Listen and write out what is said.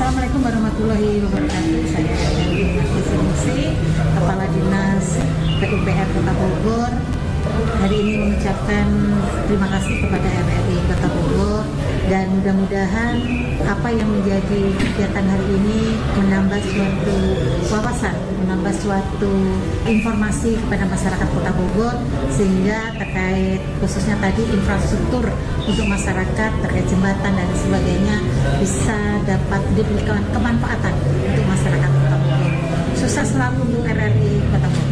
Assalamualaikum warahmatullahi wabarakatuh. Saya Edi Kepala Dinas PUPR Kota Bogor. Hari ini mengucapkan terima kasih kepada RRI Kota Bogor dan mudah-mudahan apa yang menjadi kegiatan hari ini menambah suatu wawasan, menambah suatu informasi kepada masyarakat Kota Bogor sehingga terkait khususnya tadi infrastruktur untuk masyarakat terkait jembatan dan sebagainya bisa dapat diberikan kemanfaatan untuk masyarakat Kota Bogor. Sukses selalu untuk RRI Kota Bogor.